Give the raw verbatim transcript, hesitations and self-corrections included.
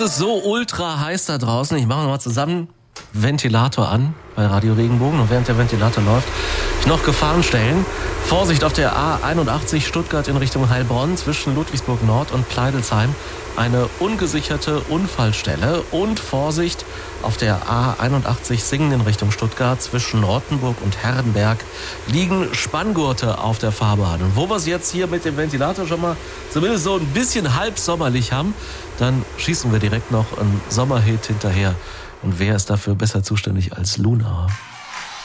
ist so ultra heiß da draußen. Ich mache nochmal zusammen Ventilator an bei Radio Regenbogen. Und während der Ventilator läuft, ich noch Gefahrenstellen. Vorsicht auf der A einundachtzig Stuttgart in Richtung Heilbronn zwischen Ludwigsburg Nord und Pleidelsheim. Eine ungesicherte Unfallstelle. Und Vorsicht auf der A einundachtzig Singen in Richtung Stuttgart zwischen Rottenburg und Herrenberg liegen Spanngurte auf der Fahrbahn. Und wo wir es jetzt hier mit dem Ventilator schon mal zumindest so ein bisschen halb sommerlich haben, dann schießen wir direkt noch einen Sommerhit hinterher. Und wer ist dafür besser zuständig als Luna?